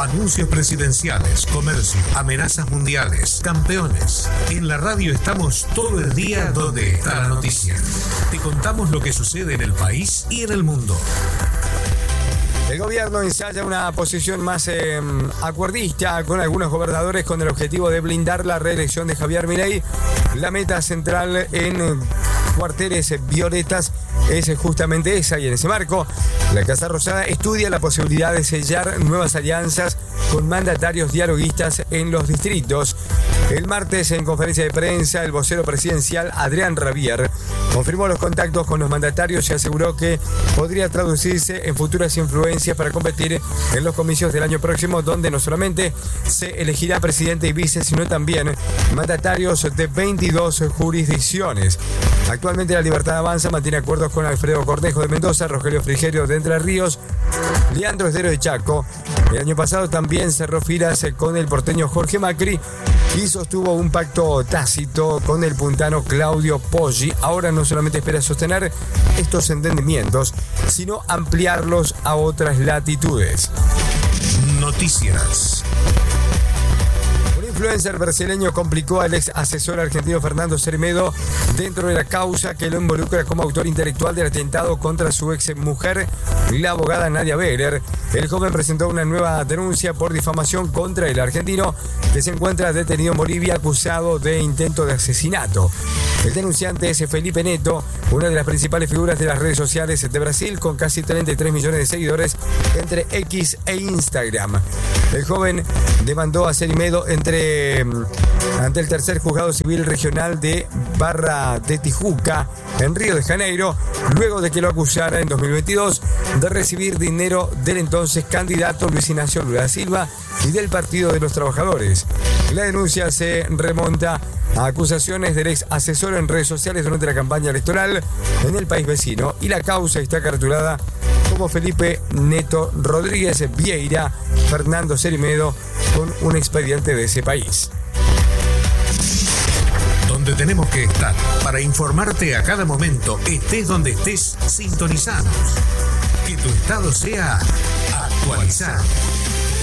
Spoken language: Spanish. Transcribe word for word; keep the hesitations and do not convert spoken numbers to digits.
Anuncios presidenciales, comercio, amenazas mundiales, campeones. En la radio estamos todo el día donde está la noticia. Te contamos lo que sucede en el país y en el mundo. El gobierno ensaya una posición más eh, acuerdista con algunos gobernadores con el objetivo de blindar la reelección de Javier Milei. La meta central en eh, cuarteles violetas es justamente esa, y en ese marco la Casa Rosada estudia la posibilidad de sellar nuevas alianzas con mandatarios dialoguistas en los distritos. El martes, en conferencia de prensa, el vocero presidencial Adrián Rabier confirmó los contactos con los mandatarios y aseguró que podría traducirse en futuras influencias para competir en los comicios del año próximo, donde no solamente se elegirá presidente y vice, sino también mandatarios de veintidós jurisdicciones. Actualmente la Libertad Avanza mantiene acuerdos con Alfredo Cornejo de Mendoza, Rogelio Frigerio de Entre Ríos, Leandro Esdero de Chaco. El año pasado también cerró filas con el porteño Jorge Macri y sostuvo un pacto tácito con el puntano Claudio Poggi. Ahora no solamente espera sostener estos entendimientos, sino ampliarlos a otras latitudes. Noticias. Un influencer brasileño complicó al ex asesor argentino Fernando Cermedo dentro de la causa que lo involucra como autor intelectual del atentado contra su ex mujer, la abogada Nadia Berer. El joven presentó una nueva denuncia por difamación contra el argentino, que se encuentra detenido en Bolivia acusado de intento de asesinato. El denunciante es Felipe Neto, una de las principales figuras de las redes sociales de Brasil, con casi treinta y tres millones de seguidores entre X e Instagram. El joven demandó a Cermedo entre, ante el tercer juzgado civil regional de Barra de Tijuca, en Río de Janeiro, luego de que lo acusara en dos mil veintidós de recibir dinero del entonces candidato Luis Ignacio Lula da Silva y del Partido de los Trabajadores. La denuncia se remonta a acusaciones del ex asesor en redes sociales durante la campaña electoral en el país vecino, y la causa está cartulada como Felipe Neto Rodríguez Vieira Fernando Cermedo, con un expediente de ese país. Donde tenemos que estar para informarte a cada momento, estés donde estés, sintonizados. Que tu estado sea actualizado.